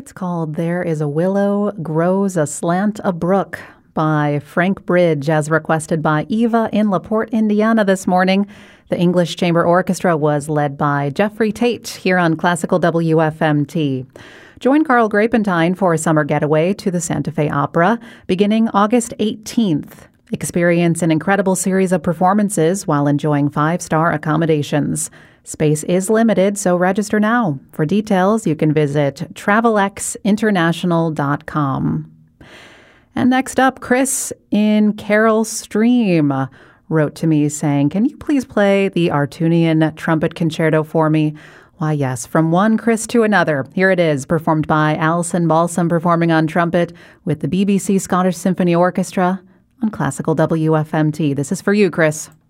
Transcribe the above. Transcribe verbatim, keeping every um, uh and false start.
It's called There is a Willow Grows Aslant a Brook by Frank Bridge, as requested by Eva in LaPorte, Indiana this morning. The English Chamber Orchestra was led by Jeffrey Tate here on Classical W F M T. Join Carl Grapentine for a summer getaway to the Santa Fe Opera beginning August eighteenth. Experience an incredible series of performances while enjoying five-star accommodations. Space is limited, so register now. For details, you can visit travel x international dot com. And next up, Chris in Carroll Stream wrote to me saying, "Can you please play the Artunian Trumpet Concerto for me?" Why, yes, from one Chris to another. Here it is, performed by Alison Balsam, performing on trumpet with the B B C Scottish Symphony Orchestra on Classical W F M T. This is for you, Chris.